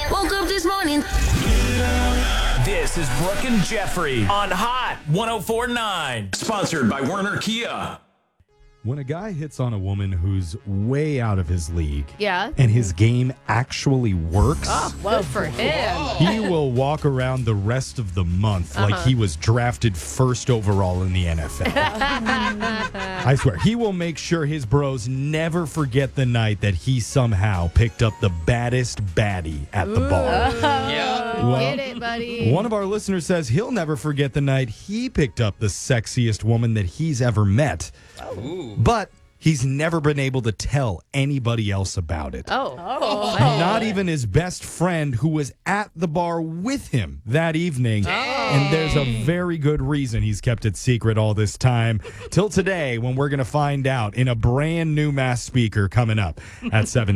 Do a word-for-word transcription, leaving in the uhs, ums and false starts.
Woke up this morning. This is Brooke and Jeffrey on Hot one oh four point nine. Sponsored by Werner Kia. When a guy hits on a woman who's way out of his league, Yeah. and his game actually works, Oh, well, for him. he will walk around the rest of the month like he was drafted first overall in the N F L. I swear, he will make sure his bros never forget the night that he somehow picked up the baddest baddie at the bar. Well, Get it, buddy. one of our listeners says he'll never forget the night he picked up the sexiest woman that he's ever met. But he's never been able to tell anybody else about it. Oh. Not even his best friend who was at the bar with him that evening. And there's a very good reason he's kept it secret all this time. Till today, when we're going to find out in a brand new Mass Speaker coming up at seven.